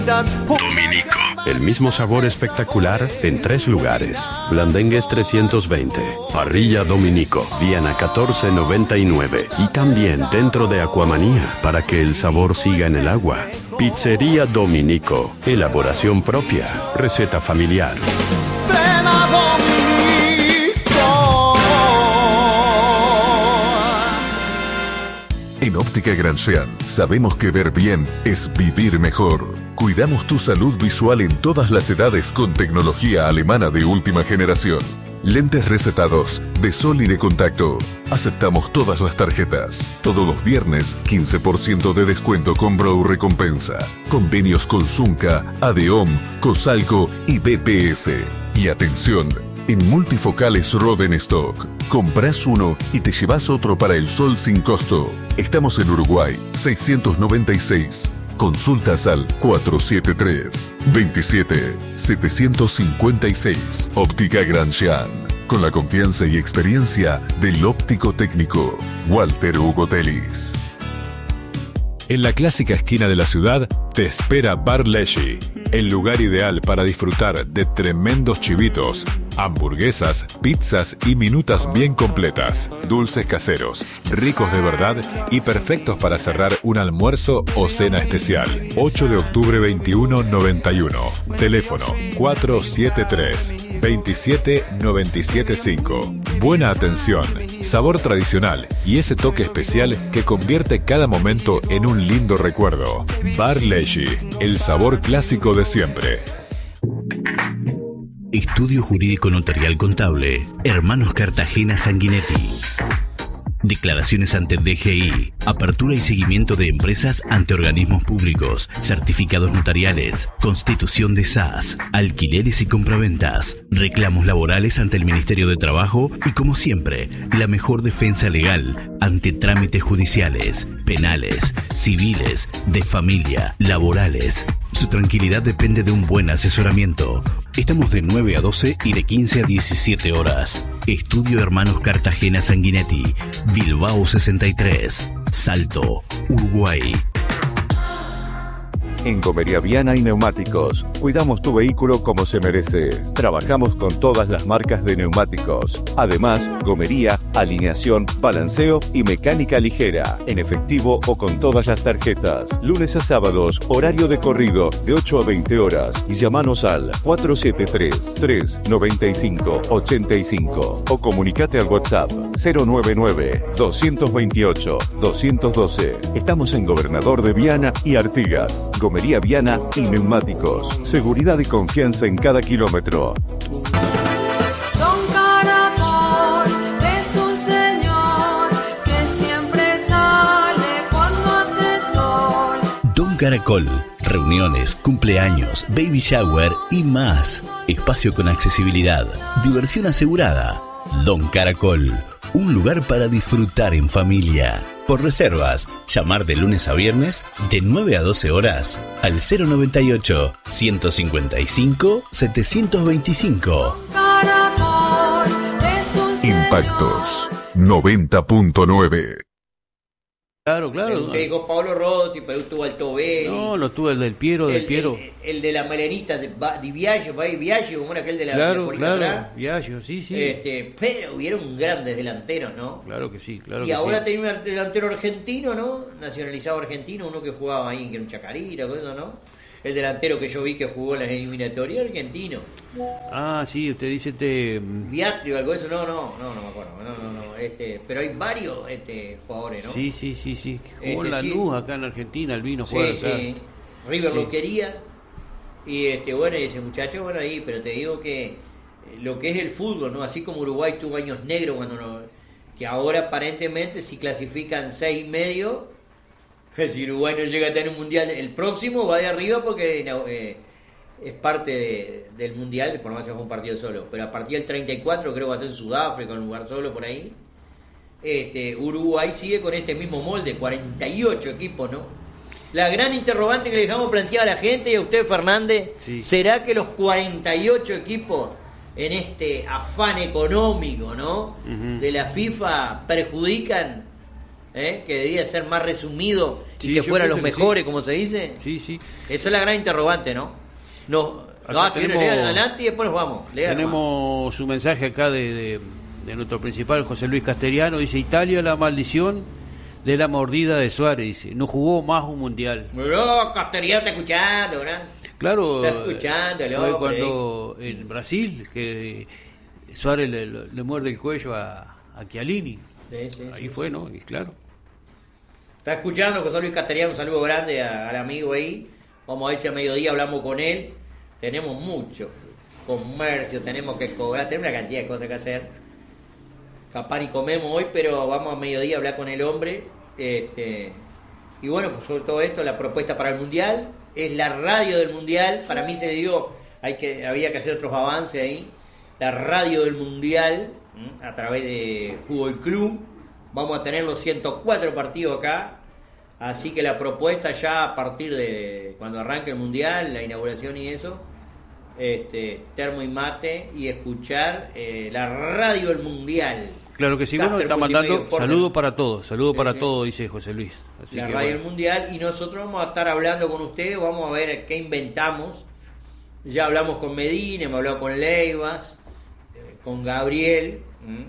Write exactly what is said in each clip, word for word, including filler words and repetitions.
Dominico. El mismo sabor espectacular en tres lugares. Blandengues trescientos veinte. Parrilla Dominico. Viana catorce noventa y nueve. Y también dentro de Aquamanía para que el sabor siga en el agua. Pizzería Dominico. Elaboración propia. Receta familiar. En Óptica Grancián sabemos que ver bien es vivir mejor. Cuidamos tu salud visual en todas las edades con tecnología alemana de última generación. Lentes recetados, de sol y de contacto. Aceptamos todas las tarjetas. Todos los viernes, quince por ciento de descuento con Brow Recompensa. Convenios con Zunca, Adeom, Cosalco y B P S. Y atención, en multifocales Rodenstock. Comprás uno y te llevas otro para el sol sin costo. Estamos en Uruguay, seiscientos noventa y seis. Consultas al cuatro siete tres, veintisiete, setecientos cincuenta y seis. Óptica Grancián. Con la confianza y experiencia del óptico técnico Walter Hugo Telis. En la clásica esquina de la ciudad te espera Bar Leshy, el lugar ideal para disfrutar de tremendos chivitos, hamburguesas, pizzas y minutas bien completas, dulces caseros, ricos de verdad y perfectos para cerrar un almuerzo o cena especial. ocho de octubre veintiuno noventa y uno. Teléfono cuatro siete tres, veintisiete noventa y siete cinco. Buena atención, sabor tradicional y ese toque especial que convierte cada momento en un lindo recuerdo. Bar Leshy, el sabor clásico de siempre. Estudio Jurídico Notarial Contable, Hermanos Cartagena Sanguinetti. Declaraciones ante D G I, apertura y seguimiento de empresas ante organismos públicos, certificados notariales, constitución de S A S, alquileres y compraventas, reclamos laborales ante el Ministerio de Trabajo y, como siempre, la mejor defensa legal ante trámites judiciales, penales, civiles, de familia, laborales. Su tranquilidad depende de un buen asesoramiento. Estamos de nueve a doce y de quince a diecisiete horas. Estudio Hermanos Cartagena Sanguinetti, Bilbao sesenta y tres, Salto, Uruguay. En Gomería Viana y Neumáticos, cuidamos tu vehículo como se merece. Trabajamos con todas las marcas de neumáticos. Además, gomería, alineación, balanceo y mecánica ligera, en efectivo o con todas las tarjetas. Lunes a sábados, horario de corrido, de ocho a veinte horas. Y llamanos al cuatro siete tres, tres nueve cinco, ocho cinco o comunicate al WhatsApp cero nueve nueve, dos dos ocho, dos uno dos. Estamos en Gobernador de Viana y Artigas. Gomería Viana y Neumáticos. Seguridad y confianza en cada kilómetro. Don Caracol es un señor que siempre sale cuando hace sol. Don Caracol. Reuniones, cumpleaños, baby shower y más. Espacio con accesibilidad. Diversión asegurada. Don Caracol. Un lugar para disfrutar en familia. Por reservas, llamar de lunes a viernes de nueve a doce horas al cero noventa y ocho, ciento cincuenta y cinco, setecientos veinticinco. Impactos noventa punto nueve. Claro, claro. Usted dijo Pablo Rossi, pero tuvo al Tobé. No, no tuvo el del Piero, del el, Piero. El, el de la melenita de, de Viaggio, Viaggio, como era aquel de la Claro, de claro, Viaggio, sí, sí. Este, pero hubieron grandes delanteros, ¿no? Claro que sí, claro y que ahora sí. tenía un delantero argentino, ¿no? Nacionalizado argentino, uno que jugaba ahí, que era un Chacarita, eso, ¿no? El delantero que yo vi que jugó en las eliminatorias, argentino. Ah, sí, usted dice este... Viatri o algo de eso, no, no, no, no me acuerdo, no, no, no, este, pero hay varios este, jugadores, ¿no? Sí, sí, sí, sí, jugó Este, en la sí. luz acá en Argentina, el vino Sí, juega acá. sí, River Sí. lo quería, y este, bueno, y ese muchacho, bueno, ahí, pero te digo que lo que es el fútbol, ¿no? Así como Uruguay tuvo años negros cuando no, que ahora aparentemente si clasifican seis y medio, si Uruguay no llega a tener un mundial, el próximo va de arriba porque eh, es parte de, del mundial, por lo menos es un partido solo, pero a partir del treinta y cuatro creo que va a ser en Sudáfrica, un lugar solo por ahí. Este, Uruguay sigue con este mismo molde, cuarenta y ocho equipos, ¿no? La gran interrogante que le dejamos planteada a la gente y a usted, Fernández, Sí. ¿será que los cuarenta y ocho equipos en este afán económico, ¿no? Ujú. de la FIFA perjudican ¿eh? Que debía ser más resumido y Sí, que yo fueran los pienso que mejores, sí. como se dice. Sí, sí. Esa es la gran interrogante, ¿no? No, Acá no tenemos- lea adelante y después nos vamos. Lea, hermano. Tenemos un mensaje acá de, de, de nuestro principal, José Luis Castellano. Dice: Italia, la maldición de la mordida de Suárez. Dice: no jugó más un mundial. Bro, Castellano está escuchando, ¿verdad? Claro, Está escuchando el fue hombre. cuando en Brasil que Suárez le, le muerde el cuello a, a Chiellini. Sí, sí, Ahí sí, fue, ¿no? Y claro. Está escuchando José Luis Castellano, un saludo grande a- al amigo ahí. Vamos a ver si a mediodía hablamos con él. Tenemos mucho comercio, tenemos que cobrar, tenemos una cantidad de cosas que hacer. Capaz ni comemos hoy, pero vamos a mediodía a hablar con el hombre. Este, y bueno, pues sobre todo esto, la propuesta para el Mundial. Es la radio del Mundial. Para mí se dio, hay que, había que hacer otros avances ahí. La radio del Mundial, ¿m? A través de Fútbol Club. Vamos a tener los ciento cuatro partidos acá. Así que la propuesta ya a partir de cuando arranque el Mundial, la inauguración y eso, este, termo y mate y escuchar eh, la radio del Mundial. Claro que sí, bueno, Caster está Multimedia mandando Deportes. saludos para todos, saludos Sí, para sí. todos, dice José Luis. Así La que, radio bueno. del Mundial, y nosotros vamos a estar hablando con ustedes, vamos a ver qué inventamos. Ya hablamos con Medina, hemos hablado con Leivas, eh, con Gabriel. ¿m?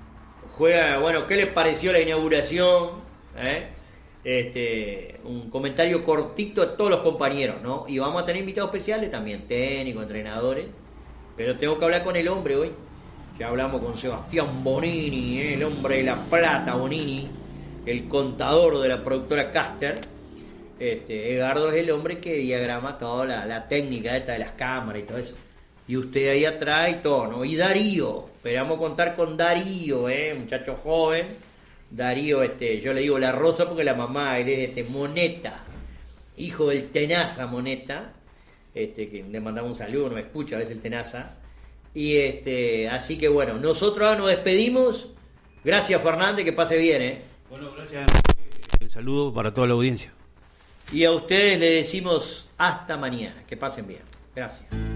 Juega, bueno, ¿qué les pareció la inauguración? ¿Eh? Este, un comentario cortito a todos los compañeros, ¿no? Y vamos a tener invitados especiales también, técnicos, entrenadores. Pero tengo que hablar con el hombre hoy. Ya hablamos con Sebastián Bonini, ¿eh? El hombre de la plata, Bonini, el contador de la productora Caster. Este, Edgardo es el hombre que diagrama toda la, la técnica esta de las cámaras y todo eso. Y usted ahí atrás y todo, ¿no? Y Darío, esperamos contar con Darío, ¿eh? Muchacho joven. Darío, este, yo le digo la Rosa porque la mamá, él es este, Moneta, hijo del Tenaza Moneta, este, que le mandamos un saludo, no me escucha a veces el Tenaza. Y este, así que bueno, nosotros ahora nos despedimos. Gracias, Fernández, que pase bien, ¿eh? Bueno, gracias. Un saludo para toda la audiencia. Y a ustedes le decimos hasta mañana, que pasen bien. Gracias.